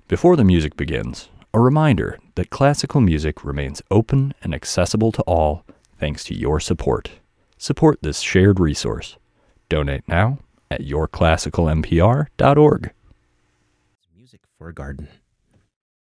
Before the music begins, a reminder that classical music remains open and accessible to all thanks to your support. Support this shared resource. Donate now at yourclassicalmpr.org. Music for a garden.